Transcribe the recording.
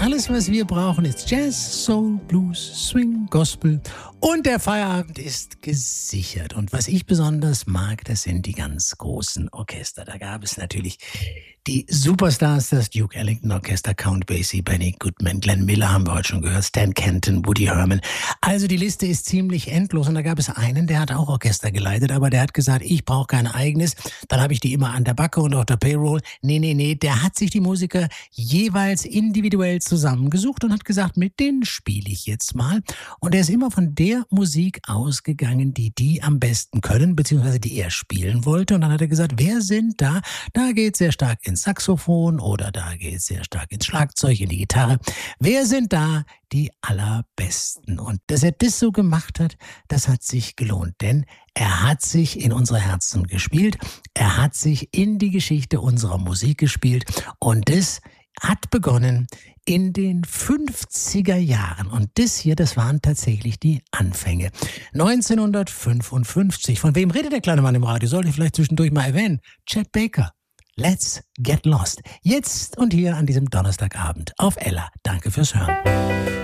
Alles, was wir brauchen, ist Jazz, Soul, Blues, Swing, Gospel und der Feierabend ist gesichert. Und was ich besonders mag, das sind die ganz großen Orchester. Da gab es natürlich die Superstars, das Duke Ellington Orchester, Count Basie, Benny Goodman, Glenn Miller haben wir heute schon gehört, Stan Kenton, Woody Herman. Also die Liste ist ziemlich endlos und da gab es einen, der hat auch Orchester geleitet, aber der hat gesagt, ich brauche kein eigenes. Dann habe ich die immer an der Backe und auf der Payroll. Nee, der hat sich die Musiker jeweils individuell zusammengesucht und hat gesagt, mit denen spiele ich jetzt mal. Und er ist immer von der Musik ausgegangen, die am besten können, beziehungsweise die er spielen wollte. Und dann hat er gesagt, wer sind da? Da geht sehr stark ins Saxophon oder da geht sehr stark ins Schlagzeug, in die Gitarre. Wer sind da die allerbesten? Und dass er das so gemacht hat, das hat sich gelohnt, denn er hat sich in unsere Herzen gespielt, er hat sich in die Geschichte unserer Musik gespielt und das hat begonnen in den 50er Jahren. Und das hier, das waren tatsächlich die Anfänge. 1955. Von wem redet der kleine Mann im Radio? Sollte ich vielleicht zwischendurch mal erwähnen? Chet Baker. Let's Get Lost. Jetzt und hier an diesem Donnerstagabend auf Ella. Danke fürs Hören.